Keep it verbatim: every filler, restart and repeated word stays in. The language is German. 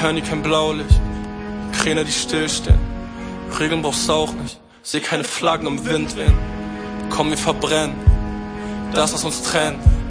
hören hier kein Blaulicht, Kräne, die stillstehen. Regeln brauchst du auch nicht, seh keine Flaggen im Wind wehen. Komm, wir verbrennen das, was uns trennt.